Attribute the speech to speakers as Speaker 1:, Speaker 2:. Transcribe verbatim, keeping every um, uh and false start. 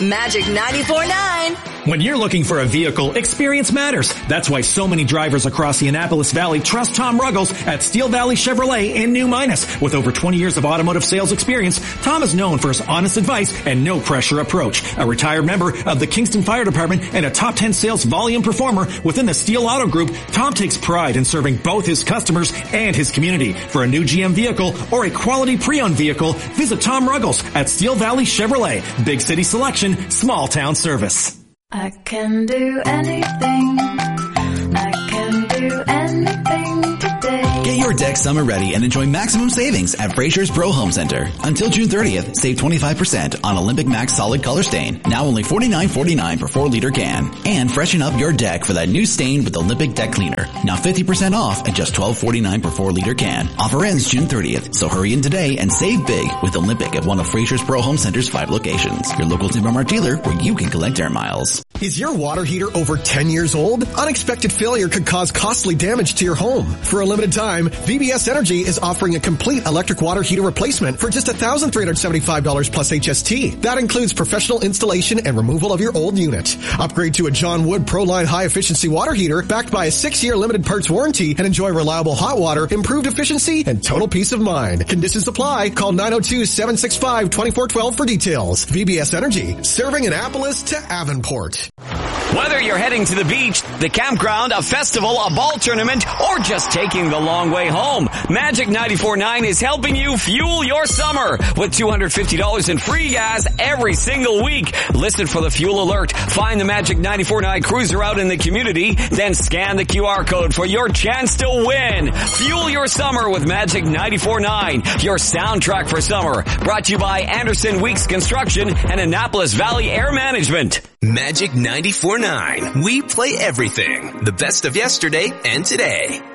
Speaker 1: Magic ninety-four point nine.
Speaker 2: When you're looking for a vehicle, experience matters. That's why so many drivers across the Annapolis Valley trust Tom Ruggles at Steel Valley Chevrolet in New Minas. With over twenty years of automotive sales experience, Tom is known for his honest advice and no-pressure approach. A retired member of the Kingston Fire Department and a top ten sales volume performer within the Steel Auto Group, Tom takes pride in serving both his customers and his community. For a new G M vehicle or a quality pre-owned vehicle, visit Tom Ruggles at Steel Valley Chevrolet. Big city selection, small town service.
Speaker 3: I can do anything. I can do anything today.
Speaker 4: Get your deck summer ready and enjoy maximum savings at Fraser's Pro Home Center. Until June thirtieth, save twenty-five percent on Olympic Max Solid Color Stain. Now only forty-nine forty-nine per four liter can. And freshen up your deck for that new stain with Olympic Deck Cleaner. Now fifty percent off at just twelve forty-nine per four liter can. Offer ends June thirtieth, so hurry in today and save big with Olympic at one of Fraser's Pro Home Center's five locations. Your local Timbermart dealer where you can collect air miles.
Speaker 5: Is your water heater over ten years old? Unexpected failure could cause costly damage to your home. For a limited time, V B S Energy is offering a complete electric water heater replacement for just one thousand three hundred seventy-five dollars plus H S T. That includes professional installation and removal of your old unit. Upgrade to a John Wood ProLine high-efficiency water heater backed by a six-year limited parts warranty and enjoy reliable hot water, improved efficiency, and total peace of mind. Conditions apply. Call nine oh two, seven six five, two four one two for details. V B S Energy, serving Annapolis to Avonport.
Speaker 6: Whether you're heading to the beach, the campground, a festival, a ball tournament, or just taking the long way home, Magic ninety-four point nine is helping you fuel your summer with two hundred fifty dollars in free gas every single week. Listen for the fuel alert. Find the Magic ninety-four point nine cruiser out in the community, then scan the Q R code for your chance to win. Fuel your summer with Magic ninety-four point nine, your soundtrack for summer. Brought to you by Anderson Weeks Construction and Annapolis Valley Air Management.
Speaker 7: Magic ninety-four point nine. We play everything. The best of yesterday and today.